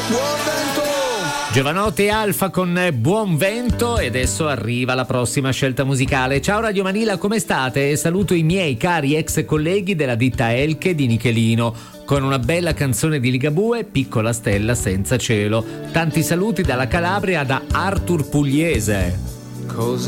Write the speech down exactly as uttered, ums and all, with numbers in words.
Giovanotti e Alfa con Buon Vento, e adesso arriva la prossima scelta musicale. Ciao Radio Manila, come state? Saluto i miei cari ex colleghi della ditta Elche di Nichelino con una bella canzone di Ligabue, Piccola stella senza cielo. Tanti saluti dalla Calabria, da Arthur Pugliese. Cosa